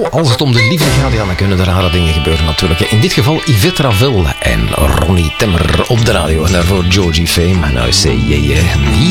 als het om de liefde gaat, ja, dan kunnen er rare dingen gebeuren natuurlijk. In dit geval Yvette Ravel en Ronnie Temmer op de radio. En daarvoor Georgie Fame en I Say Yeah Yeah.